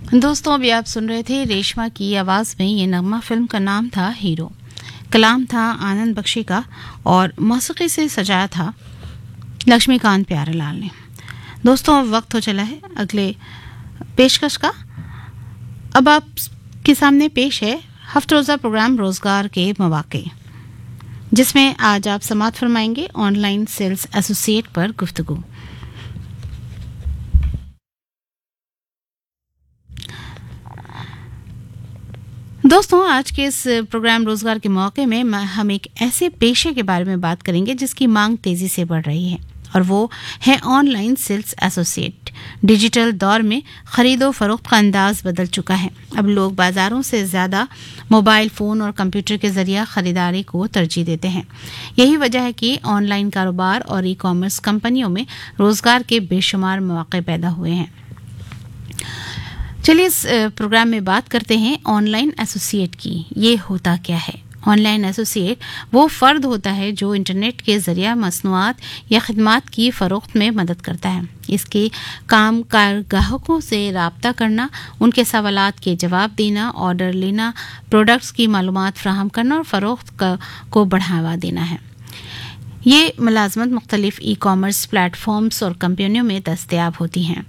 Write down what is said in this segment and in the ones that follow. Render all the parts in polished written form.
दोस्तों, अभी आप सुन रहे थे रेशमा की आवाज़ में ये नगमा। फिल्म का नाम था हीरो, कलाम था आनंद बख्शी का और मौसीकी से सजाया था लक्ष्मीकांत प्यारेलाल ने। दोस्तों, अब वक्त हो चला है अगले पेशकश का। अब आपके सामने पेश है हफ्ते रोज़ा प्रोग्राम रोज़गार के मौके, जिसमें आज आप समाअत फरमाएंगे ऑनलाइन सेल्स एसोसिएट पर गुफ्तगू। दोस्तों, आज के इस प्रोग्राम रोजगार के मौके में हम एक ऐसे पेशे के बारे में बात करेंगे जिसकी मांग तेजी से बढ़ रही है, और वो है ऑनलाइन सेल्स एसोसिएट। डिजिटल दौर में खरीदो फरोख्त का अंदाज बदल चुका है। अब लोग बाजारों से ज्यादा मोबाइल फोन और कंप्यूटर के जरिए खरीदारी को तरजीह देते हैं। यही वजह है कि ऑनलाइन कारोबार और ई कॉमर्स कंपनियों में रोजगार के बेशुमार मौके पैदा हुए हैं। चलिए इस प्रोग्राम में बात करते हैं ऑनलाइन एसोसिएट की। ये होता क्या है? ऑनलाइन एसोसिएट वो फर्द होता है जो इंटरनेट के जरिए मसनूआत या खिदमात की फरोख्त में मदद करता है। इसके काम ग्राहकों से रब्ता करना, उनके सवालात के जवाब देना, ऑर्डर लेना, प्रोडक्ट्स की मालूमात फराहम करना और फरोख्त को बढ़ावा देना है। ये मुलाजमत मुख्तलिफ ई कॉमर्स प्लेटफॉर्म्स और कंपनियों में दस्तयाब होती हैं।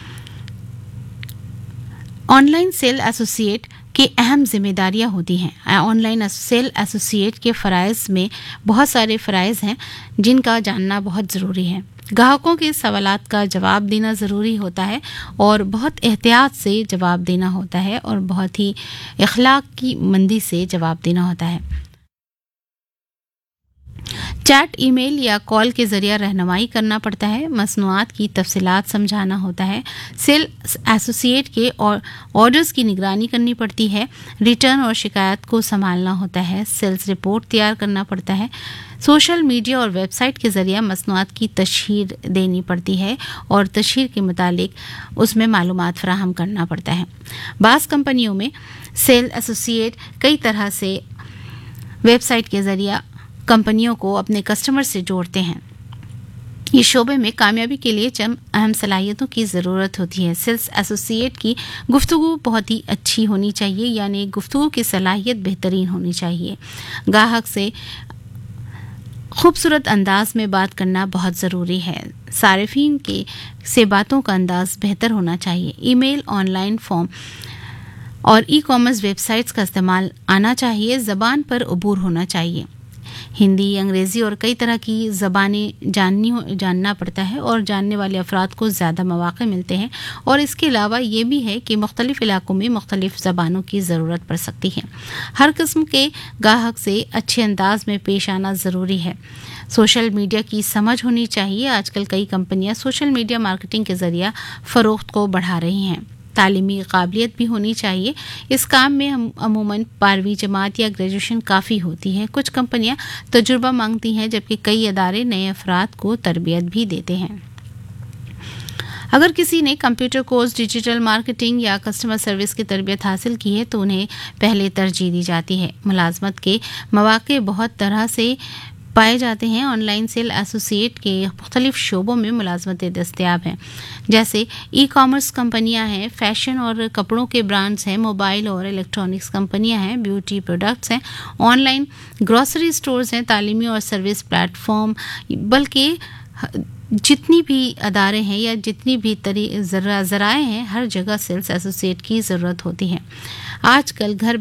ऑनलाइन सेल एसोसिएट की अहम जिम्मेदारियां होती हैं। ऑनलाइन सेल एसोसिएट के फ़राइज़ में बहुत सारे फ़राइज़ हैं जिनका जानना बहुत ज़रूरी है। ग्राहकों के सवालात का जवाब देना ज़रूरी होता है और बहुत एहतियात से जवाब देना होता है और बहुत ही इखलाक की मंदी से जवाब देना होता है। चैट, ईमेल या कॉल के जरिए रहनुमाई करना पड़ता है। मसनूआत की तफसीलात समझाना होता है। सेल एसोसिएट के ऑर्डर्स की निगरानी करनी पड़ती है। रिटर्न और शिकायत को संभालना होता है। सेल्स रिपोर्ट तैयार करना पड़ता है। सोशल मीडिया और वेबसाइट के जरिए मसनूआत की तशहीर देनी पड़ती है और तशहीर के मुतालिक उसमें मालूमात फराहम करना पड़ता है। बाज़ कंपनियों में सेल एसोसिएट कई तरह से वेबसाइट के जरिए कंपनियों को अपने कस्टमर से जोड़ते हैं। इस शोबे में कामयाबी के लिए चंद अहम सलाहियतों की ज़रूरत होती है। सेल्स एसोसिएट की गुफ्तगू बहुत ही अच्छी होनी चाहिए, यानी गुफ्तगू की सलाहियत बेहतरीन होनी चाहिए। ग्राहक से खूबसूरत अंदाज में बात करना बहुत ज़रूरी है। सारिफीन से बातों का अंदाज बेहतर होना चाहिए। ईमेल, ऑनलाइन फॉर्म और ई कॉमर्स वेबसाइट्स का इस्तेमाल आना चाहिए। ज़बान पर अबूर होना चाहिए। हिंदी, अंग्रेज़ी और कई तरह की ज़बानें जानना पड़ता है और जानने वाले अफराद को ज़्यादा मौक़े मिलते हैं। और इसके अलावा ये भी है कि मुख्तलिफ़ इलाकों में मुख्तलिफ़ ज़बानों की ज़रूरत पड़ सकती है। हर किस्म के ग्राहक से अच्छे अंदाज में पेश आना ज़रूरी है। सोशल मीडिया की समझ होनी चाहिए। आजकल कई कंपनियां सोशल मीडिया मार्केटिंग के ज़रिए फ़रोख्त को बढ़ा रही हैं। तालीमी काबिलियत भी होनी चाहिए। इस काम में हम अमूमन 12वीं जमात या ग्रेजुएशन काफ़ी होती है। कुछ कंपनियां तजुर्बा मांगती हैं, जबकि कई अदारे नए अफराद को तरबियत भी देते हैं। अगर किसी ने कंप्यूटर कोर्स, डिजिटल मार्केटिंग या कस्टमर सर्विस की तरबियत हासिल की है तो उन्हें पहले तरजीह दी जाती है। मुलाजमत के मौके बहुत तरह से पाए जाते हैं। ऑनलाइन सेल एसोसिएट के मुख्तलिफ शोबों में मुलाजमतें दस्तयाब हैं, जैसे ई कॉमर्स कंपनियां हैं, फैशन और कपड़ों के ब्रांड्स हैं, मोबाइल और इलेक्ट्रॉनिक्स कंपनियां हैं, ब्यूटी प्रोडक्ट्स हैं, ऑनलाइन ग्रॉसरी स्टोर्स हैं, तालीमी और सर्विस प्लेटफॉर्म। बल्कि जितनी भी अदारे हैं या जितनी भी ज़राए हैं, हर जगह सेल्स एसोसिएट की ज़रूरत होती है। आजकल घर